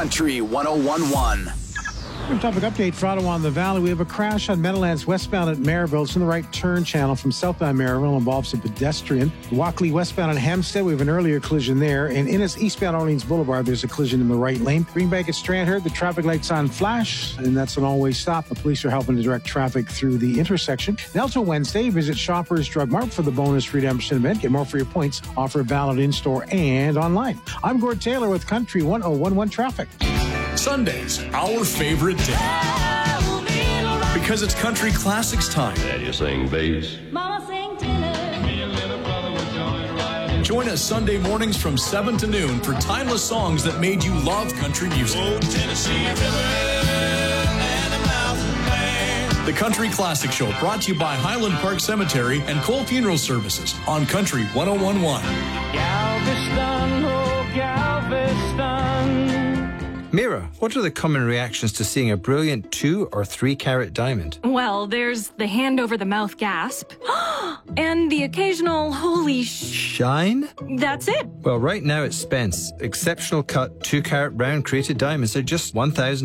Country 101.1. Traffic update for Ottawa on the Valley. We have a crash on Meadowlands westbound at Maryville. It's in the right turn channel from southbound Maryville. Involves a pedestrian. Walkley westbound at Hampstead. We have an earlier collision there. And Innis eastbound Orleans Boulevard, there's a collision in the right lane. Greenbank at Strandherd, the traffic light's on flash, and that's an all-way stop. The police are helping to direct traffic through the intersection. And also Wednesday, visit Shoppers Drug Mart for the bonus redemption event. Get more for your points. Offer valid in-store and online. I'm Gord Taylor with Country 101.1 Traffic. Sundays, our favorite day. Because it's country classics time. Daddy sing bass. Mama sing tenor. Me and little brother were joined right. Join us Sunday mornings from 7 to noon for timeless songs that made you love country music. Oh, Tennessee River and the mountain man. The Country Classic Show brought to you by Highland Park Cemetery and Cole Funeral Services on Country 101.1. Galveston, oh Galveston. Mira, what are the common reactions to seeing a brilliant 2 or 3 carat diamond? Well, there's the hand over the mouth gasp and the occasional holy shine? That's it. Well, right now at Spence, exceptional cut 2 carat round crated diamonds are just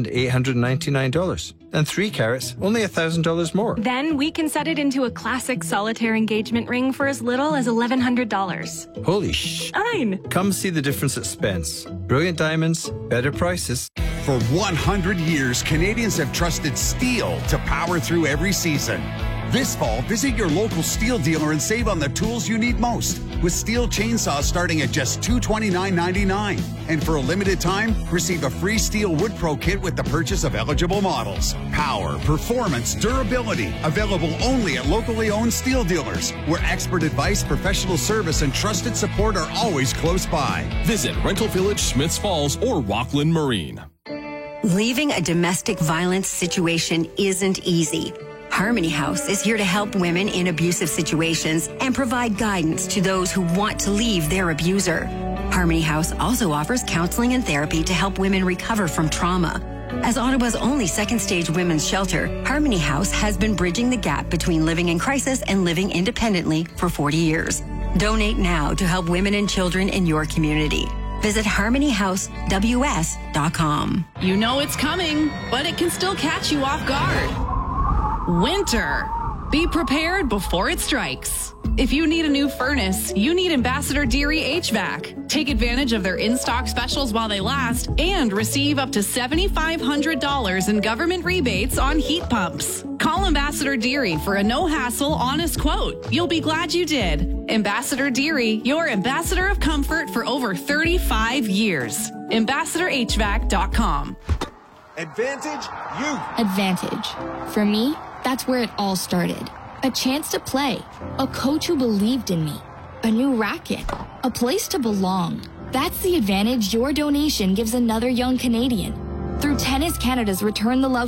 $1,899. And 3 carats, only $1,000 more. Then we can set it into a classic solitaire engagement ring for as little as $1,100. Holy shine. Come see the difference at Spence. Brilliant diamonds, better prices. For 100 years, Canadians have trusted steel to power through every season. This fall, visit your local steel dealer and save on the tools you need most, with steel chainsaws starting at just $229.99. And for a limited time, receive a free Steel Wood Pro kit with the purchase of eligible models. Power, performance, durability, available only at locally owned steel dealers, where expert advice, professional service, and trusted support are always close by. Visit Rental Village, Smiths Falls, or Rockland Marine. Leaving a domestic violence situation isn't easy. Harmony House is here to help women in abusive situations and provide guidance to those who want to leave their abuser. Harmony House also offers counseling and therapy to help women recover from trauma. As Ottawa's only second-stage women's shelter, Harmony House has been bridging the gap between living in crisis and living independently for 40 years. Donate now to help women and children in your community. Visit harmonyhousews.com. You know it's coming, but it can still catch you off guard. Winter. Be prepared before it strikes. If you need a new furnace, you need Ambassador Deary HVAC. Take advantage of their in-stock specials while they last and receive up to $7,500 in government rebates on heat pumps. Call Ambassador Deary for a no-hassle, honest quote. You'll be glad you did. Ambassador Deary, your ambassador of comfort for over 35 years. AmbassadorHVAC.com. Advantage Youth. Advantage. For me, that's where it all started. A chance to play. A coach who believed in me. A new racket. A place to belong. That's the advantage your donation gives another young Canadian. Through Tennis Canada's Return the Love